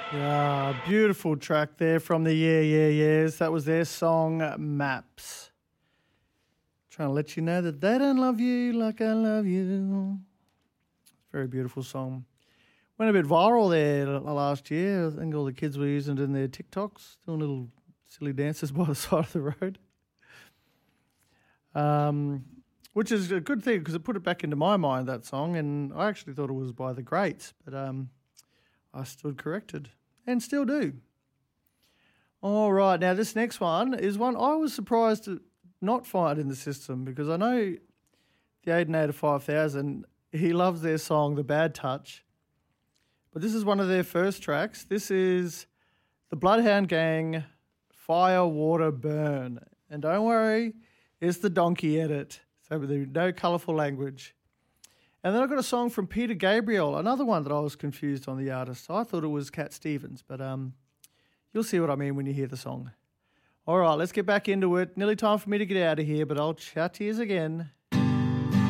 Yeah, beautiful track there from the Yeah Yeah Yeahs. That was their song Maps. Trying to let you know that they don't love you like I love you. Very beautiful song. Went a bit viral there last year. I think all the kids were using it in their TikToks, doing little silly dances by the side of the road. Which is a good thing because it put it back into my mind, that song, and I actually thought it was by the Greats, but I stood corrected and still do. All right, now this next one is one I was surprised to not find in the system because I know the Aidenator 5000, he loves their song, The Bad Touch, but this is one of their first tracks. This is the Bloodhound Gang, Fire, Water, Burn. And don't worry, it's the donkey edit, so there's no colourful language. And then I've got a song from Peter Gabriel, another one that I was confused on the artist. I thought it was Cat Stevens, but you'll see what I mean when you hear the song. All right, let's get back into it. Nearly time for me to get out of here, but I'll chat to you again